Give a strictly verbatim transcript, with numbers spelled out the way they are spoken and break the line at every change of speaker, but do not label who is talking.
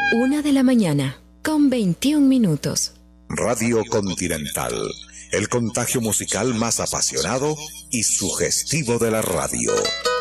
Una de la mañana, con veintiún minutos.
Radio Continental, el contagio musical más apasionado y sugestivo de la radio.